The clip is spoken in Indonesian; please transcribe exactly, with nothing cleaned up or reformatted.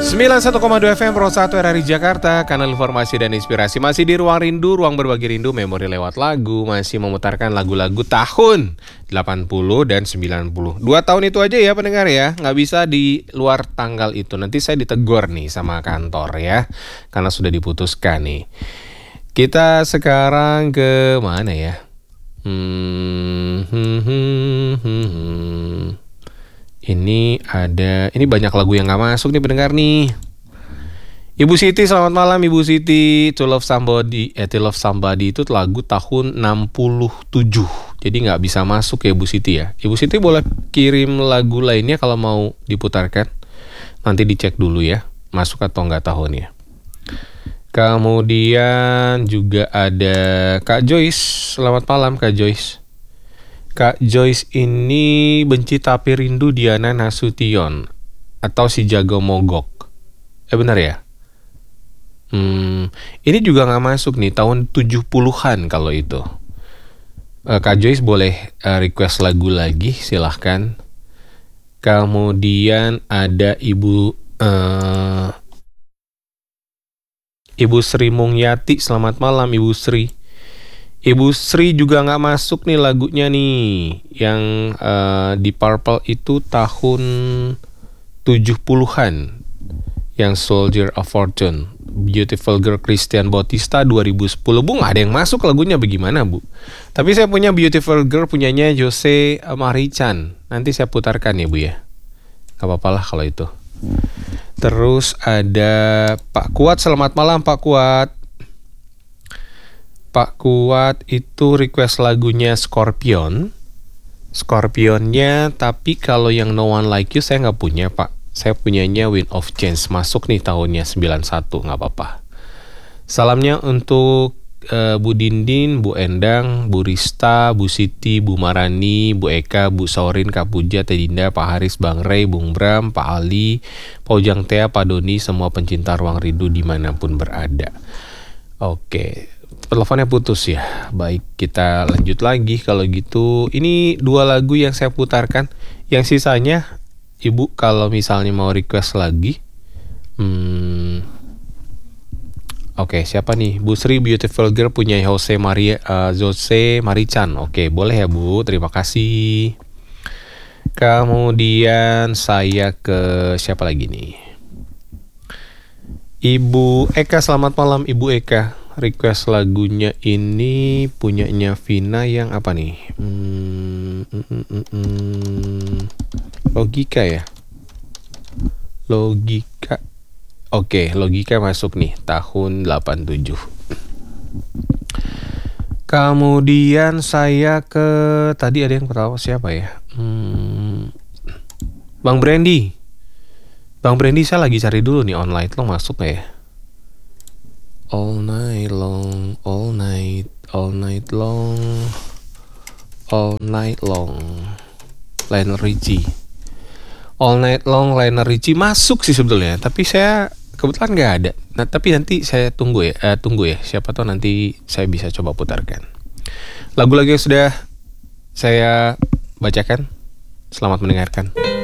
sembilan puluh satu koma dua F M Pro satu R R I Jakarta, kanal informasi dan inspirasi. Masih di Ruang Rindu, ruang berbagi rindu, memori lewat lagu. Masih memutarkan lagu-lagu tahun delapan puluh dan sembilan puluh. Dua tahun itu aja ya pendengar ya, nggak bisa di luar tanggal itu. Nanti saya ditegur nih sama kantor ya, karena sudah diputuskan nih. Kita sekarang ke mana ya? Hmm, hmm, hmm, hmm, hmm. Ini ada, ini banyak lagu yang gak masuk nih pendengar nih. Ibu Siti, selamat malam Ibu Siti. To Love Somebody, eh, To Love Somebody itu lagu tahun enam puluh tujuh. Jadi gak bisa masuk ya Ibu Siti ya. Ibu Siti boleh kirim lagu lainnya kalau mau diputarkan. Nanti dicek dulu ya, masuk atau enggak tahunnya. Kemudian juga ada Kak Joyce. Selamat malam Kak Joyce. Kak Joyce ini Benci Tapi Rindu Diana Nasution atau Si Jago Mogok. Eh benar ya? Hmm, ini juga gak masuk nih, tahun tujuh puluhan kalau itu. uh, Kak Joyce boleh uh, request lagu lagi, silahkan. Kemudian ada Ibu uh, Ibu Sri Mungyati. Selamat malam Ibu Sri. Ibu Sri juga gak masuk nih lagunya nih. Yang uh, di Purple itu tahun tujuh puluhan. Yang Soldier of Fortune, Beautiful Girl Christian Bautista dua ribu sepuluh. Bu, gak ada yang masuk lagunya, bagaimana Bu? Tapi saya punya Beautiful Girl punyanya Jose Marichan. Nanti saya putarkan ya Bu ya. Gak apa-apa lah kalau itu. Terus ada Pak Kuat. Selamat malam Pak Kuat. Pak Kuat itu request lagunya Scorpion. Scorpionnya, tapi kalau yang No One Like You saya nggak punya Pak. Saya punyanya Wind of Change. Masuk nih tahunnya sembilan puluh satu, nggak apa-apa. Salamnya untuk uh, Bu Dindin, Bu Endang, Bu Rista, Bu Siti, Bu Marani, Bu Eka, Bu Saurin, Kak Puja, Teh Dinda, Pak Haris, Bang Ray, Bung Bram, Pak Ali, Pak Ujang Tea, Pak Doni, semua pencinta Ruang Rindu dimanapun berada. Oke. Teleponnya putus ya. Baik, kita lanjut lagi kalau gitu. Ini dua lagu yang saya putarkan. Yang sisanya Ibu kalau misalnya mau request lagi. Hmm. Oke, siapa nih? Bu Sri Beautiful Girl punya Jose Maria uh, Jose Marichan. Oke, boleh ya Bu. Terima kasih. Kemudian saya ke siapa lagi nih? Ibu Eka, selamat malam Ibu Eka. Request lagunya ini punyanya Vina yang apa nih? Hmm, mm, mm, mm, mm. Logika ya? Logika. Oke, Logika masuk nih tahun delapan puluh tujuh. Kemudian saya ke tadi ada yang pertama siapa ya? Hmm, Bang Brandy. Bang Brandy saya lagi cari dulu nih online lo masuk gak ya? All night long, all night, all night long, all night long. Lionel Richie. All night long Lionel Richie masuk sih sebetulnya, tapi saya kebetulan nggak ada. Nah, tapi nanti saya tunggu ya, eh, tunggu ya. Siapa tahu nanti saya bisa coba putarkan. Lagu-lagu yang sudah saya bacakan. Selamat mendengarkan.